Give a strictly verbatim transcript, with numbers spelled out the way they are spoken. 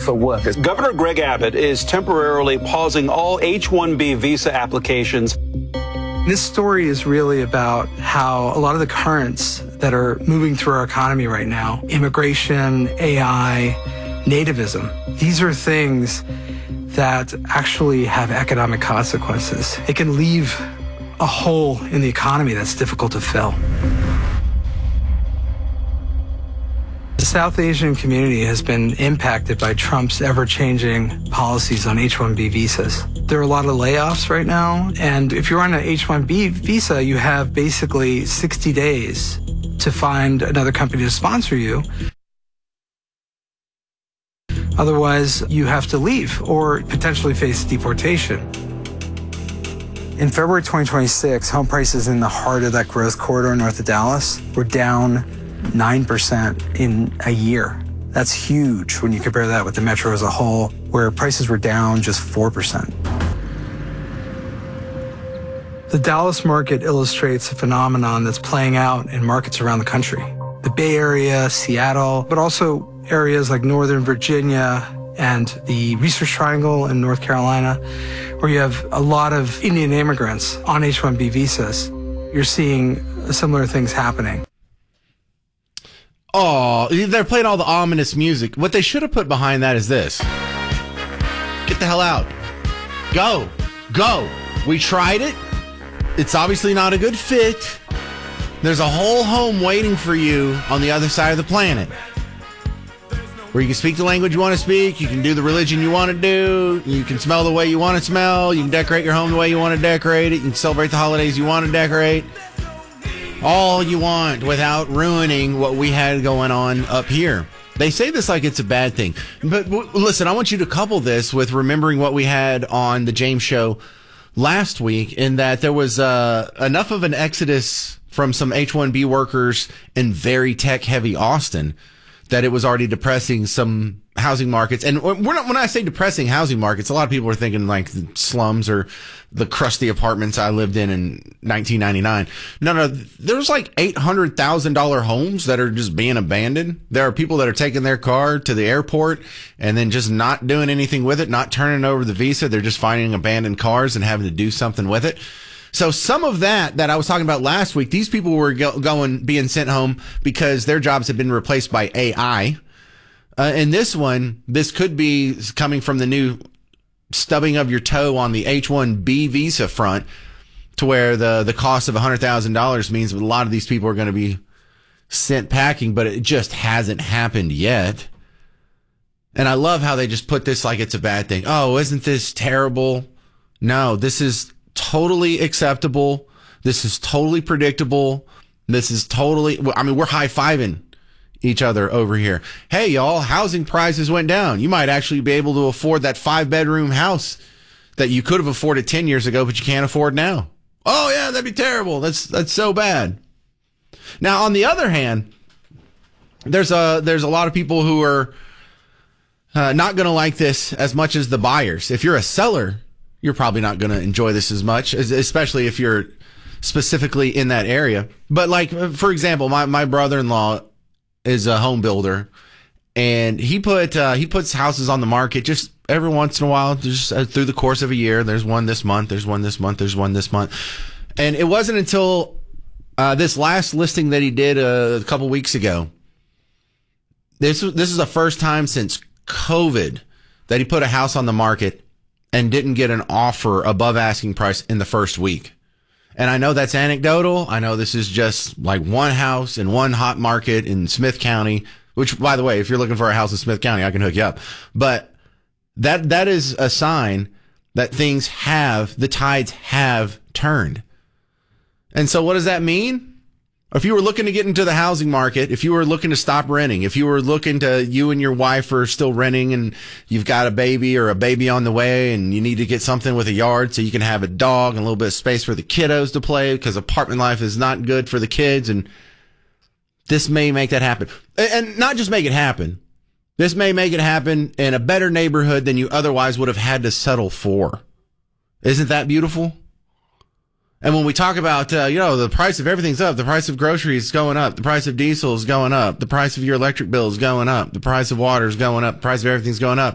for workers. Governor Greg Abbott is temporarily pausing all H one B visa applications. This story is really about how a lot of the currents that are moving through our economy right now, immigration, A I, nativism, these are things that actually have economic consequences. It can leave a hole in the economy that's difficult to fill. The South Asian community has been impacted by Trump's ever-changing policies on H one B visas. There are a lot of layoffs right now, and if you're on an H one B visa, you have basically sixty days to find another company to sponsor you. Otherwise, you have to leave or potentially face deportation. In February twenty twenty-six, home prices in the heart of that growth corridor north of Dallas were down nine percent in a year. That's huge when you compare that with the metro as a whole, where prices were down just four percent. The Dallas market illustrates a phenomenon that's playing out in markets around the country. The Bay Area, Seattle, but also areas like Northern Virginia and the Research Triangle in North Carolina, where you have a lot of Indian immigrants on H one B visas. You're seeing similar things happening. Oh, they're playing all the ominous music. What they should have put behind that is this. Get the hell out. Go. Go. We tried it. It's obviously not a good fit. There's a whole home waiting for you on the other side of the planet, where you can speak the language you want to speak, you can do the religion you want to do, you can smell the way you want to smell, you can decorate your home the way you want to decorate it, you can celebrate the holidays you want to decorate. All you want without ruining what we had going on up here. They say this like it's a bad thing. But w- listen, I want you to couple this with remembering what we had on the James Show last week, in that there was uh, enough of an exodus from some H one B workers in very tech-heavy Austin that it was already depressing some housing markets. And we're not, when I say depressing housing markets, a lot of people are thinking like the slums or the crusty apartments I lived in in nineteen ninety-nine. No, no, there's like eight hundred thousand dollars homes that are just being abandoned. There are people that are taking their car to the airport and then just not doing anything with it, not turning over the visa. They're just finding abandoned cars and having to do something with it. So some of that that I was talking about last week, these people were go- going, being sent home because their jobs had been replaced by A I. Uh, and this one, this could be coming from the new stubbing of your toe on the H one B visa front, to where the, the cost of one hundred thousand dollars means a lot of these people are going to be sent packing, but it just hasn't happened yet. And I love how they just put this like it's a bad thing. Oh, isn't this terrible? No, this is totally acceptable. This is totally predictable. This is totally, I mean, we're high-fiving each other over here. Hey, y'all, housing prices went down. You might actually be able to afford that five-bedroom house that you could have afforded ten years ago, but you can't afford now. Oh, yeah, that'd be terrible. That's that's so bad. Now, on the other hand, there's a, there's a lot of people who are uh, not going to like this as much as the buyers. If you're a seller, you're probably not going to enjoy this as much, especially if you're specifically in that area. But like, for example, my, my brother-in-law is a home builder, and he put uh, he puts houses on the market just every once in a while, just uh, through the course of a year. There's one this month, there's one this month, there's one this month. And it wasn't until uh, this last listing that he did uh, a couple weeks ago. This this is the first time since COVID that he put a house on the market and didn't get an offer above asking price in the first week. And I know that's anecdotal. I know this is just like one house in one hot market in Smith County, which, by the way, if you're looking for a house in Smith County, I can hook you up. But that that is a sign that things have, the tides have turned. And so what does that mean? If you were looking to get into the housing market, if you were looking to stop renting, if you were looking to, you and your wife are still renting and you've got a baby or a baby on the way and you need to get something with a yard so you can have a dog and a little bit of space for the kiddos to play, because apartment life is not good for the kids, and this may make that happen. And not just make it happen. This may make it happen in a better neighborhood than you otherwise would have had to settle for. Isn't that beautiful? And when we talk about, uh, you know, the price of everything's up, the price of groceries is going up, the price of diesel is going up, the price of your electric bill is going up, the price of water is going up, the price of everything's going up.